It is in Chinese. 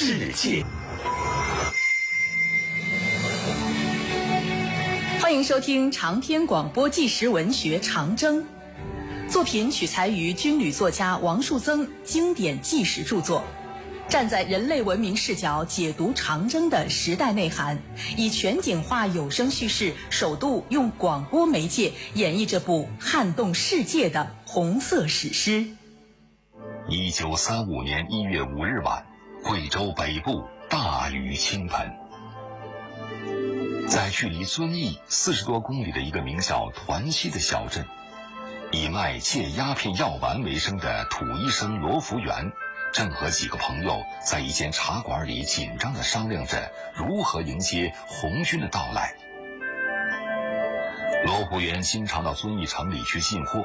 世界。 欢迎收听长篇广播纪实文学《长征》，作品取材于军旅作家王树增经典纪实著作，站在人类文明视角解读长征的时代内涵，以全景化有声叙事，首度用广播媒介演绎这部撼动世界的红色史诗。 1935年1月5日晚，贵州北部大雨倾盆。在距离遵义40多公里的一个名叫团溪的小镇，以卖戒鸦片药丸为生的土医生罗福元，正和几个朋友在一间茶馆里紧张地商量着如何迎接红军的到来。罗福元经常到遵义城里去进货，